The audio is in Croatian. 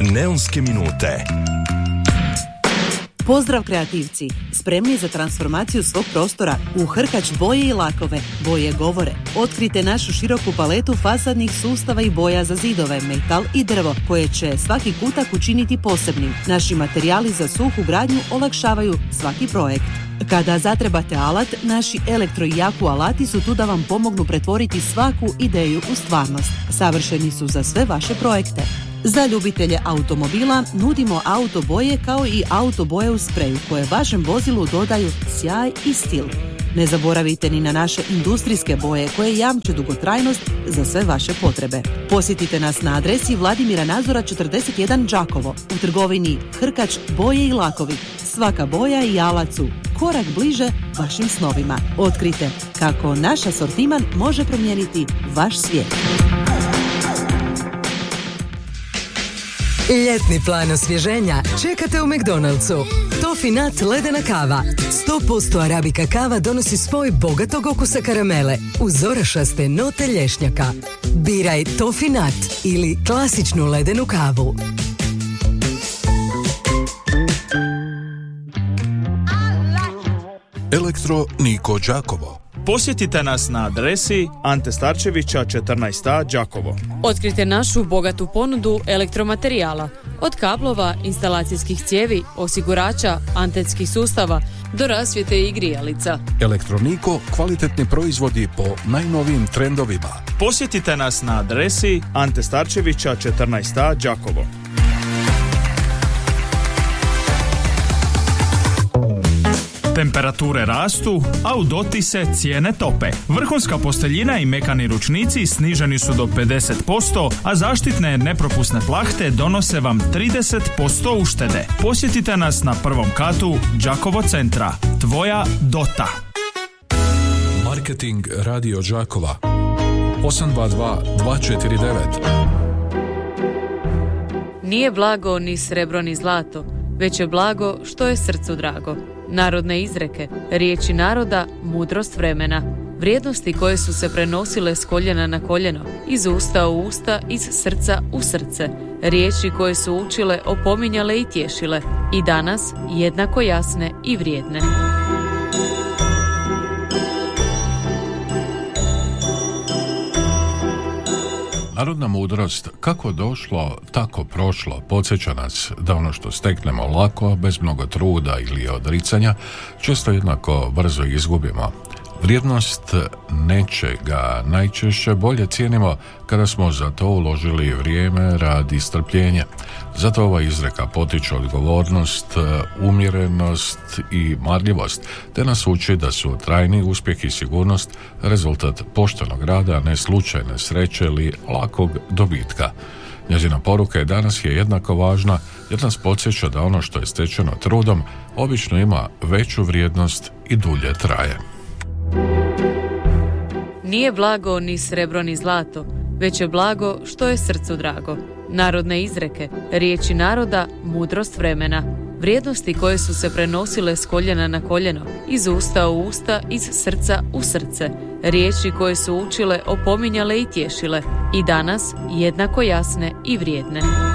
Neonske minute. Pozdrav kreativci! Spremni za transformaciju svog prostora u Hrkač boje i lakove. Boje govore. Otkrite našu široku paletu fasadnih sustava i boja za zidove, metal i drvo, koje će svaki kutak učiniti posebnim. Naši materijali za suhu gradnju olakšavaju svaki projekt. Kada zatrebate alat, naši elektro i jaku alati su tu da vam pomognu pretvoriti svaku ideju u stvarnost. Savršeni su za sve vaše projekte. Za ljubitelje automobila nudimo autoboje kao i autoboje u spreju koje vašem vozilu dodaju sjaj i stil. Ne zaboravite ni na naše industrijske boje koje jamče dugotrajnost za sve vaše potrebe. Posjetite nas na adresi Vladimira Nazora 41 Đakovo u trgovini Hrkač boje i lakovi. Svaka boja i alat su korak bliže vašim snovima. Otkrite kako naš asortiman može promijeniti vaš svijet. Ljetni plan osvježenja čekate u McDonald'su. Toffee Nut ledena kava. 100% arabika kava donosi spoj bogatog okusa karamele uz orašaste note lješnjaka. Biraj Toffee Nut ili klasičnu ledenu kavu. Elektro Niko Đakovo. Posjetite nas na adresi Ante Starčevića 14a Đakovo. Otkrite našu bogatu ponudu elektromaterijala, od kablova, instalacijskih cijevi, osigurača, antenskih sustava do rasvjete i grijalica. Elektroniko, kvalitetni proizvodi po najnovijim trendovima. Posjetite nas na adresi Ante Starčevića 14a Đakovo. Temperature rastu, a u doti se cijene tope. Vrhunska posteljina i mekani ručnici sniženi su do 50%, a zaštitne nepropusne plahte donose vam 30% uštede. Posjetite nas na prvom katu Đakovo centra. Tvoja Dota. Marketing Radio Đakova 822 249. Nije blago ni srebro ni zlato, već je blago što je srcu drago. Narodne izreke, riječi naroda, mudrost vremena. Vrijednosti koje su se prenosile s koljena na koljeno, iz usta u usta, iz srca u srce. Riječi koje su učile, opominjale i tješile. I danas jednako jasne i vrijedne. Narodna mudrost, kako došlo, tako prošlo, podsjeća nas da ono što steknemo lako, bez mnogo truda ili odricanja, često jednako brzo izgubimo. Vrijednost nečega najčešće bolje cijenimo kada smo za to uložili vrijeme, rad i strpljenje. Zato ova izreka potiče odgovornost, umjerenost i marljivost, te nas uči da su trajni uspjeh i sigurnost rezultat poštenog rada, ne slučajne sreće ili lakog dobitka. Njezina poruka je danas jednako važna jer nas podsjeća da ono što je stečeno trudom obično ima veću vrijednost i dulje traje. Nije blago ni srebro ni zlato, već je blago što je srcu drago. Narodne izreke, riječi naroda, mudrost vremena. Vrijednosti koje su se prenosile s koljena na koljeno, iz usta u usta, iz srca u srce. Riječi koje su učile, opominjale i tješile. I danas jednako jasne i vrijedne.